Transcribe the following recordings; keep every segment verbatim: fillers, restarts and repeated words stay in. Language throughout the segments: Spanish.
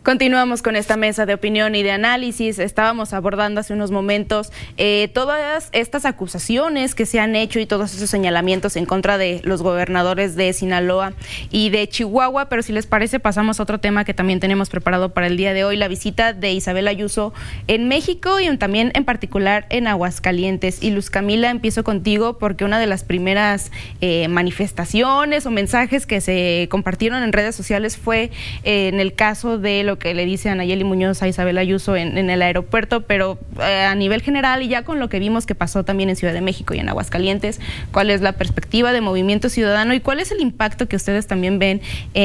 Continuamos con esta mesa de opinión y de análisis. Estábamos abordando hace unos momentos eh, todas estas acusaciones que se han hecho y todos esos señalamientos en contra de los gobernadores de Sinaloa y de Chihuahua, pero si les parece pasamos a otro tema que también tenemos preparado para el día de hoy, la visita de Isabel Ayuso en México y también en particular en Aguascalientes. Y Luz Camila, empiezo contigo porque una de las primeras eh, manifestaciones o mensajes que se compartieron en redes sociales fue eh, en el caso de lo que le dice a Nayeli Muñoz a Isabel Ayuso en, en el aeropuerto, pero eh, a nivel general y ya con lo que vimos que pasó también en Ciudad de México y en Aguascalientes, ¿cuál es la perspectiva de Movimiento Ciudadano y cuál es el impacto que ustedes también ven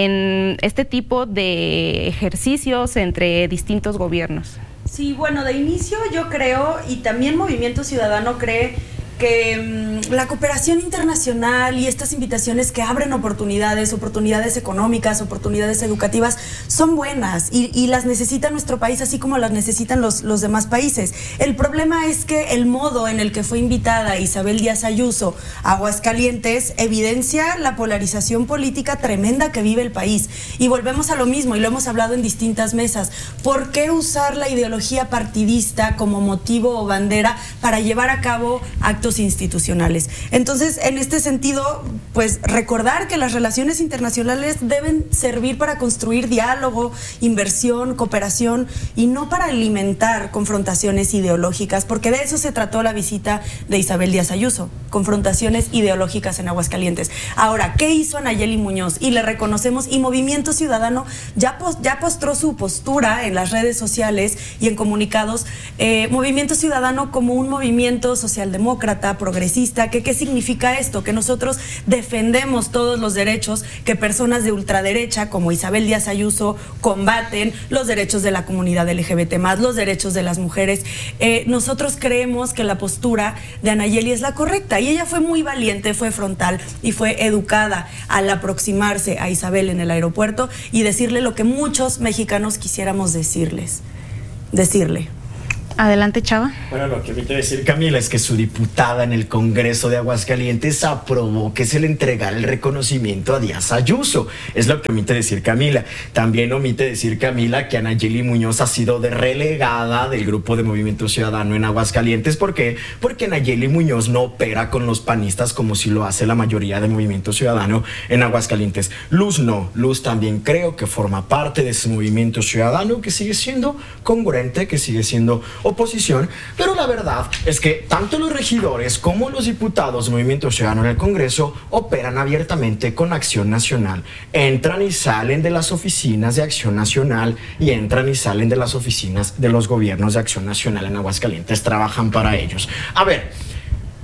en este tipo de ejercicios entre distintos gobiernos? Sí, bueno, de inicio yo creo, y también Movimiento Ciudadano cree, que mmm, la cooperación internacional y estas invitaciones que abren oportunidades, oportunidades económicas, oportunidades educativas, son buenas y, y las necesita nuestro país, así como las necesitan los, los demás países. El problema es que el modo en el que fue invitada Isabel Díaz Ayuso a Aguascalientes evidencia la polarización política tremenda que vive el país. Y volvemos a lo mismo, y lo hemos hablado en distintas mesas. ¿Por qué usar la ideología partidista como motivo o bandera para llevar a cabo actos institucionales? Entonces, en este sentido, pues recordar que las relaciones internacionales deben servir para construir diálogo, inversión, cooperación y no para alimentar confrontaciones ideológicas, porque de eso se trató la visita de Isabel Díaz Ayuso, confrontaciones ideológicas en Aguascalientes. Ahora, ¿qué hizo Nayeli Muñoz? Y le reconocemos, y Movimiento Ciudadano ya, post, ya postró su postura en las redes sociales y en comunicados, eh, Movimiento Ciudadano como un movimiento socialdemócrata, progresista. ¿Qué, ¿Qué significa esto? Que nosotros defendemos todos los derechos que personas de ultraderecha como Isabel Díaz Ayuso combaten, los derechos de la comunidad L G B T más, los derechos de las mujeres. Eh, nosotros creemos que la postura de Nayeli es la correcta y ella fue muy valiente, fue frontal y fue educada al aproximarse a Isabel en el aeropuerto y decirle lo que muchos mexicanos quisiéramos decirles, decirle. Adelante, Chava. Bueno, lo que me quiere decir Camila es que su diputada en el Congreso de Aguascalientes aprobó que se le entregara el reconocimiento a Díaz Ayuso. Es lo que omite decir Camila. También omite decir Camila que Nayeli Muñoz ha sido de relegada del grupo de Movimiento Ciudadano en Aguascalientes. ¿Por qué? Porque Nayeli Muñoz no opera con los panistas como si lo hace la mayoría de Movimiento Ciudadano en Aguascalientes. Luz no. Luz también creo que forma parte de ese Movimiento Ciudadano que sigue siendo congruente, que sigue siendo oposición, pero la verdad es que tanto los regidores como los diputados de Movimiento Ciudadano en el Congreso operan abiertamente con Acción Nacional. Entran y salen de las oficinas de Acción Nacional y entran y salen de las oficinas de los gobiernos de Acción Nacional en Aguascalientes. Trabajan para ellos. A ver,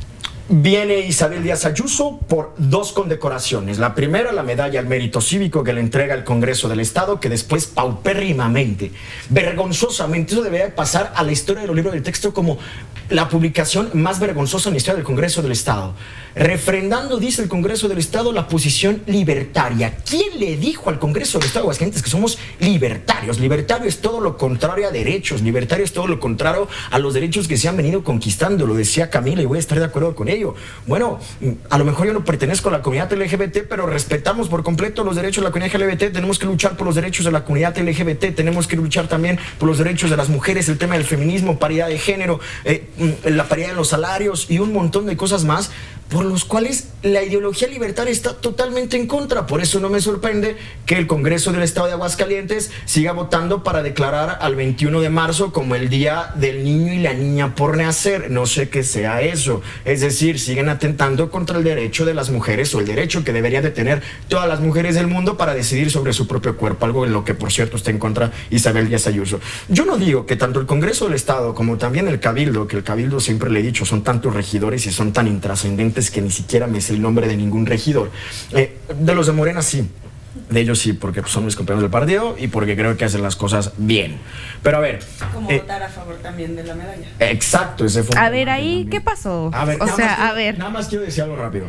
viene Isabel Díaz Ayuso por dos condecoraciones. La primera, la medalla al mérito cívico que le entrega el Congreso del Estado, que después paupérrimamente, vergonzosamente, eso debería pasar a la historia de los libros del texto como la publicación más vergonzosa en la historia del Congreso del Estado. Refrendando, dice el Congreso del Estado, la posición libertaria. ¿Quién le dijo al Congreso del Estado de Aguascalientes que somos libertarios? Libertario es todo lo contrario a derechos. Libertario es todo lo contrario a los derechos que se han venido conquistando. Lo decía Camila y voy a estar de acuerdo con ello. Bueno, a lo mejor yo no pertenezco a la comunidad L G B T, pero respetamos por completo los derechos de la comunidad L G B T. Tenemos que luchar por los derechos de la comunidad L G B T. Tenemos que luchar también por los derechos de las mujeres, el tema del feminismo, paridad de género, eh, la paridad en los salarios y un montón de cosas más por los cuales la ideología libertaria está totalmente en contra. Por eso no me sorprende que el Congreso del Estado de Aguascalientes siga votando para declarar al veintiuno de marzo como el Día del Niño y la Niña por Nacer. No sé qué sea eso. Es decir, siguen atentando contra el derecho de las mujeres o el derecho que deberían de tener todas las mujeres del mundo para decidir sobre su propio cuerpo, algo en lo que, por cierto, está en contra Isabel Díaz Ayuso. Yo no digo que tanto el Congreso del Estado como también el Cabildo, que el Cabildo siempre le he dicho, son tantos regidores y son tan intrascendentes que ni siquiera me sé el nombre de ningún regidor. Eh, de los de Morena sí, de ellos sí, porque pues, son mis compañeros del partido y porque creo que hacen las cosas bien. Pero a ver... Como eh, votar a favor también de la medalla. Exacto, ese fue... A ver, ahí, ¿qué pasó? A ver, o nada sea, más quiero, a ver... Nada más quiero decir algo rápido.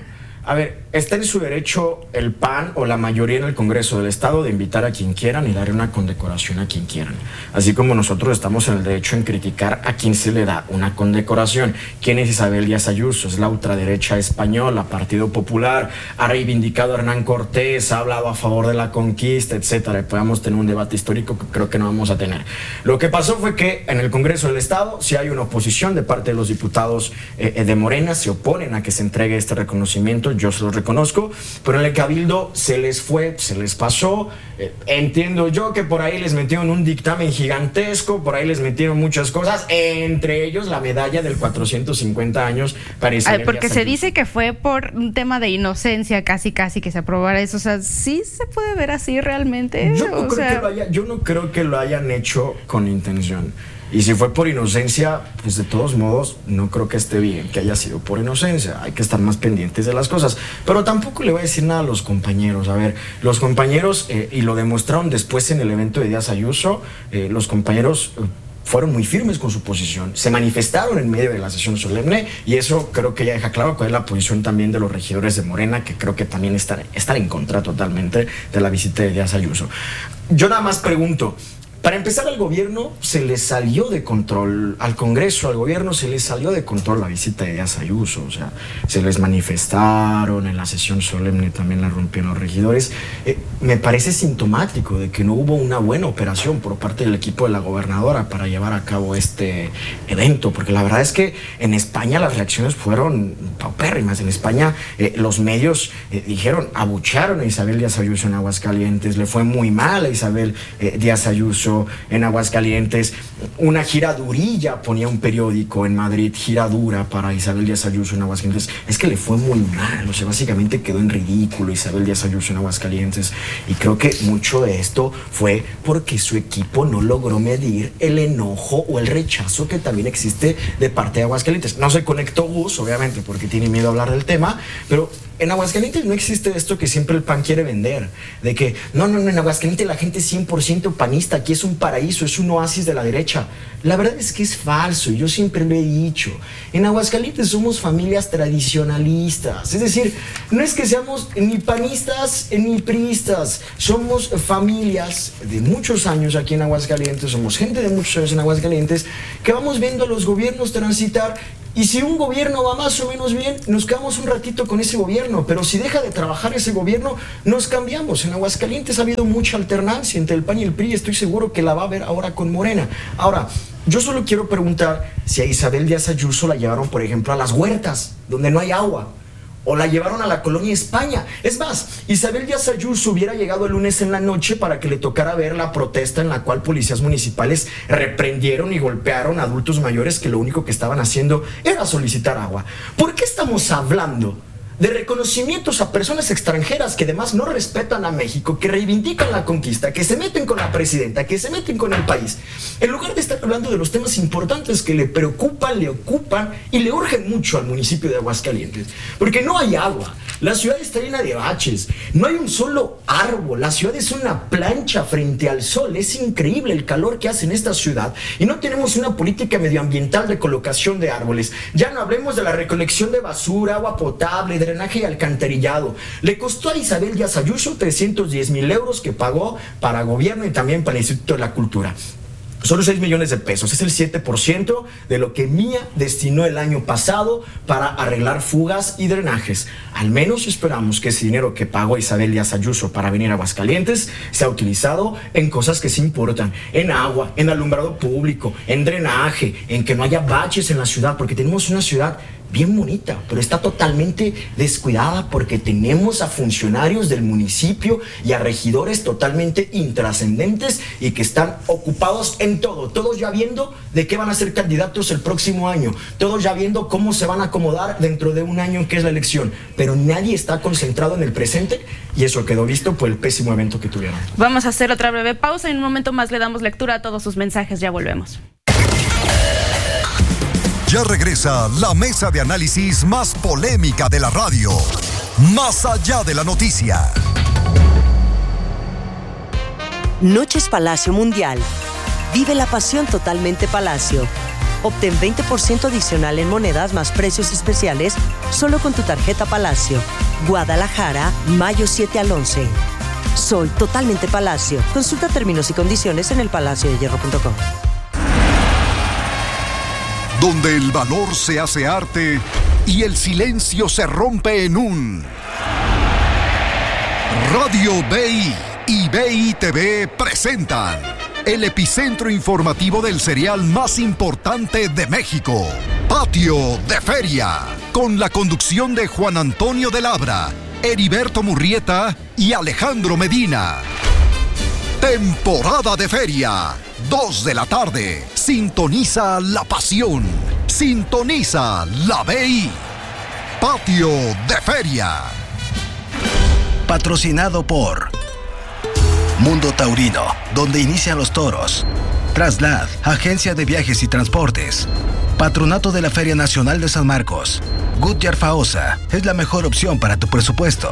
A ver, está en su derecho el P A N o la mayoría en el Congreso del Estado de invitar a quien quieran y darle una condecoración a quien quieran. Así como nosotros estamos en el derecho en criticar a quien se le da una condecoración. ¿Quién es Isabel Díaz Ayuso? Es la ultraderecha española, Partido Popular, ha reivindicado a Hernán Cortés, ha hablado a favor de la conquista, etcétera. Y podamos tener un debate histórico que creo que no vamos a tener. Lo que pasó fue que en el Congreso del Estado, si hay una oposición de parte de los diputados eh, de Morena, se oponen a que se entregue este reconocimiento. Yo se los reconozco, pero en el Cabildo se les fue, se les pasó. Eh, entiendo yo que por ahí les metieron un dictamen gigantesco, por ahí les metieron muchas cosas, entre ellos la medalla del cuatrocientos cincuenta años para Isabel Díaz Ayuso. Porque se dice que fue por un tema de inocencia, casi casi que se aprobara eso. O sea, ¿sí se puede ver así realmente? Yo no, o creo, sea... que lo haya, yo no creo que lo hayan hecho con intención. Y si fue por inocencia, pues de todos modos no creo que esté bien que haya sido por inocencia. Hay que estar más pendientes de las cosas. Pero tampoco le voy a decir nada a los compañeros. A ver, los compañeros, eh, y lo demostraron después en el evento de Díaz Ayuso, eh, los compañeros... Eh, fueron muy firmes con su posición, se manifestaron en medio de la sesión solemne, y eso creo que ya deja claro cuál es la posición también de los regidores de Morena, que creo que también están, están en contra totalmente de la visita de Díaz Ayuso. Yo nada más pregunto, para empezar, al gobierno se le salió de control, al Congreso, al gobierno se le salió de control la visita de Díaz Ayuso, o sea, se les manifestaron, en la sesión solemne también la rompieron los regidores. Eh, me parece sintomático de que no hubo una buena operación por parte del equipo de la gobernadora para llevar a cabo este evento, porque la verdad es que en España las reacciones fueron paupérrimas. En España eh, los medios eh, dijeron, abuchearon a Isabel Díaz Ayuso en Aguascalientes, le fue muy mal a Isabel eh, Díaz Ayuso en Aguascalientes. Una gira durilla, ponía un periódico en Madrid, gira dura para Isabel Díaz Ayuso en Aguascalientes. Es que le fue muy mal, o sea, básicamente quedó en ridículo Isabel Díaz Ayuso en Aguascalientes, y creo que mucho de esto fue porque su equipo no logró medir el enojo o el rechazo que también existe de parte de Aguascalientes. No se conectó Gus, obviamente, porque tiene miedo a hablar del tema, pero en Aguascalientes no existe esto que siempre el P A N quiere vender, de que no, no, no, en Aguascalientes la gente es cien por ciento panista, aquí es un paraíso, es un oasis de la derecha. La verdad es que es falso, yo siempre lo he dicho. En Aguascalientes somos familias tradicionalistas, es decir, no es que seamos ni panistas ni priistas, somos familias de muchos años aquí en Aguascalientes, somos gente de muchos años en Aguascalientes, que vamos viendo a los gobiernos transitar. Y si un gobierno va más o menos bien, nos quedamos un ratito con ese gobierno, pero si deja de trabajar ese gobierno, nos cambiamos. En Aguascalientes ha habido mucha alternancia entre el P A N y el P R I, y estoy seguro que la va a haber ahora con Morena. Ahora, yo solo quiero preguntar si a Isabel Díaz Ayuso la llevaron, por ejemplo, a las huertas, donde no hay agua, o la llevaron a la colonia España. Es más, Isabel Díaz Ayuso hubiera llegado el lunes en la noche para que le tocara ver la protesta en la cual policías municipales reprendieron y golpearon a adultos mayores que lo único que estaban haciendo era solicitar agua. ¿Por qué estamos hablando de reconocimientos a personas extranjeras que además no respetan a México, que reivindican la conquista, que se meten con la presidenta, que se meten con el país, en lugar de estar hablando de los temas importantes que le preocupan, le ocupan y le urgen mucho al municipio de Aguascalientes? Porque no hay agua, la ciudad está llena de baches, no hay un solo árbol, la ciudad es una plancha frente al sol, es increíble el calor que hace en esta ciudad, y no tenemos una política medioambiental de colocación de árboles. Ya no hablemos de la recolección de basura, agua potable, drenaje y alcantarillado. Le costó a Isabel Díaz Ayuso trescientos diez mil euros que pagó para gobierno y también para el Instituto de la Cultura. Solo seis millones de pesos, es el siete por ciento de lo que Mía destinó el año pasado para arreglar fugas y drenajes. Al menos esperamos que ese dinero que pagó Isabel Díaz Ayuso para venir a Aguascalientes sea utilizado en cosas que se importan, en agua, en alumbrado público, en drenaje, en que no haya baches en la ciudad, porque tenemos una ciudad bien bonita, pero está totalmente descuidada porque tenemos a funcionarios del municipio y a regidores totalmente intrascendentes y que están ocupados en todo, todos ya viendo de qué van a ser candidatos el próximo año, todos ya viendo cómo se van a acomodar dentro de un año que es la elección, pero nadie está concentrado en el presente, y eso quedó visto por el pésimo evento que tuvieron. Vamos a hacer otra breve pausa y en un momento más le damos lectura a todos sus mensajes. Ya volvemos. Ya regresa la mesa de análisis más polémica de la radio. Más allá de la noticia. Noches Palacio Mundial. Vive la pasión totalmente Palacio. Obtén veinte por ciento adicional en monedas más precios especiales solo con tu tarjeta Palacio. Guadalajara, mayo siete al once. Soy totalmente Palacio. Consulta términos y condiciones en el palacio de hierro punto com. Donde el valor se hace arte y el silencio se rompe en un... Radio B I y B I T V presentan el epicentro informativo del cereal más importante de México, Patio de Feria, con la conducción de Juan Antonio de Labra, Heriberto Murrieta y Alejandro Medina. Temporada de Feria, dos de la tarde. Sintoniza la pasión. Sintoniza la B I. Patio de Feria. Patrocinado por Mundo Taurino, donde inician los toros. Traslad, agencia de viajes y transportes. Patronato de la Feria Nacional de San Marcos. Goodyear Faosa es la mejor opción para tu presupuesto.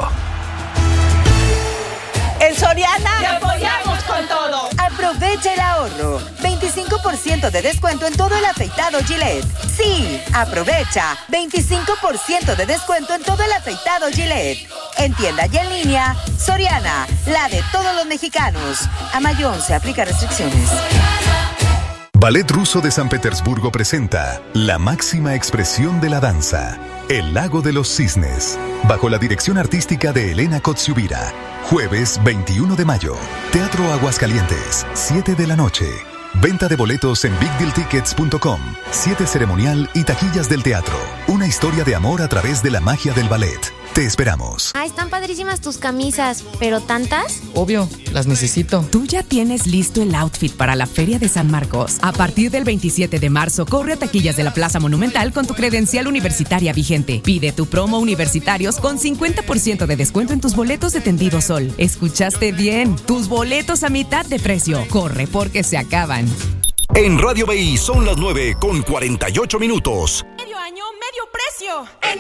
En Soriana ¡te apoyamos con todo! Aprovecha el ahorro. veinticinco por ciento de descuento en todo el afeitado Gillette. Sí, aprovecha. veinticinco por ciento de descuento en todo el afeitado Gillette. En tienda y en línea, Soriana, la de todos los mexicanos. A mayo once, aplica restricciones. Ballet Ruso de San Petersburgo presenta la máxima expresión de la danza, El Lago de los Cisnes, bajo la dirección artística de Elena Kotsiubira. Jueves veintiuno de mayo, Teatro Aguascalientes, siete de la noche. Venta de boletos en big deal tickets punto com. siete ceremonial y taquillas del teatro. Una historia de amor a través de la magia del ballet. Te esperamos. Ah, están padrísimas tus camisas, ¿pero tantas? Obvio, las necesito. Tú ya tienes listo el outfit para la Feria de San Marcos. A partir del veintisiete de marzo, corre a taquillas de la Plaza Monumental con tu credencial universitaria vigente. Pide tu promo universitarios con cincuenta por ciento de descuento en tus boletos de Tendido Sol. ¿Escuchaste bien? Tus boletos a mitad de precio. Corre porque se acaban. En Radio B I son las nueve con cuarenta y ocho minutos. Medio año, medio precio. En